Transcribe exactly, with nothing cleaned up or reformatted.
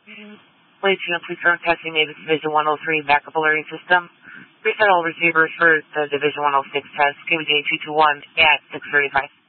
Ladies and gentlemen, please start testing Mavis Division one oh three backup alerting system. Reset all receivers for the Division one oh six test. K V J two two one at six thirty-five.